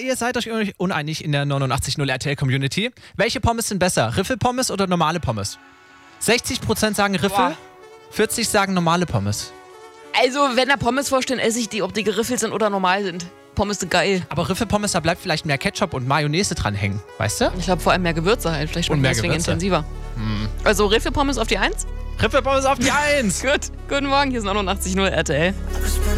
ihr seid euch uneinig in der 89.0 RTL-Community. Welche Pommes sind besser? Riffelpommes oder normale Pommes? 60% sagen Riffel, 40% sagen normale Pommes. Also, wenn da Pommes vorstellen, esse ich die, ob die geriffelt sind oder normal sind. Pommes sind geil. Aber Riffelpommes, da bleibt vielleicht mehr Ketchup und Mayonnaise dran hängen, weißt du? Ich glaube vor allem mehr Gewürze halt. Vielleicht schmecken deswegen intensiver. Also Riffelpommes auf die 1? Riffelpommes auf die 1! Gut. Guten Morgen, hier ist 89.0 RTL.